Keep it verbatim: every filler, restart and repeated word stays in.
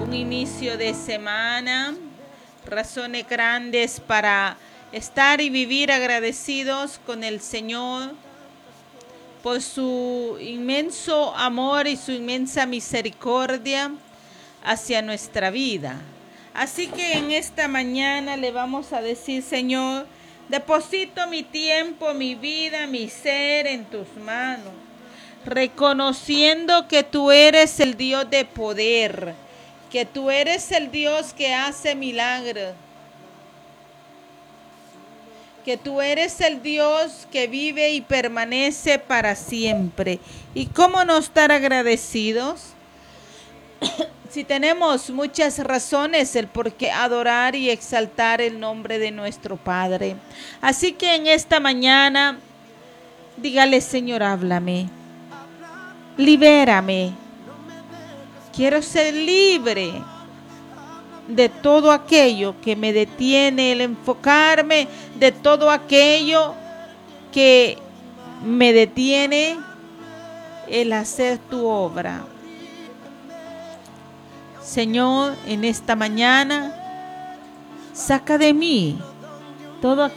un inicio de semana, razones grandes para estar y vivir agradecidos con el Señor por su inmenso amor y su inmensa misericordia hacia nuestra vida. Así que en esta mañana le vamos a decir: Señor, deposito mi tiempo, mi vida, mi ser en tus manos, reconociendo que tú eres el Dios de poder, que tú eres el Dios que hace milagros, que tú eres el Dios que vive y permanece para siempre. ¿Y cómo no estar agradecidos? Si tenemos muchas razones el por qué adorar y exaltar el nombre de nuestro Padre. Así que en esta mañana, dígale: Señor, háblame, libérame. Quiero ser libre de todo aquello que me detiene el enfocarme, de todo aquello que me detiene el hacer tu obra. Señor, en esta mañana, saca de mí todo